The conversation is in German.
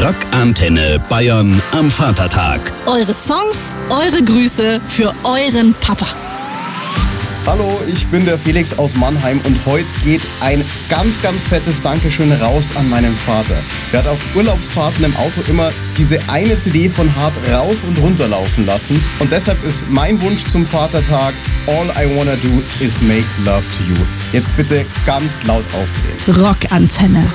Rock Antenne Bayern am Vatertag. Eure Songs, eure Grüße für euren Papa. Hallo, ich bin der Felix aus Mannheim und heute geht ein ganz, ganz fettes Dankeschön raus an meinen Vater. Der hat auf Urlaubsfahrten im Auto immer diese eine CD von Hart rauf und runter laufen lassen. Und deshalb ist mein Wunsch zum Vatertag: All I wanna do is make love to you. Jetzt bitte ganz laut aufdrehen. Rock Antenne.